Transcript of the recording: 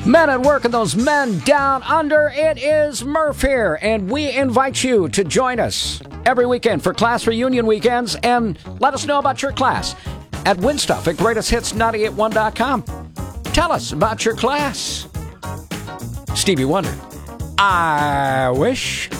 Men at work and those men down under, it is Murph here, and we invite you to join us every weekend for class reunion weekends, and let us know about your class at WinStuff at GreatestHits981.com. Tell us about your class. Stevie Wonder, I wish.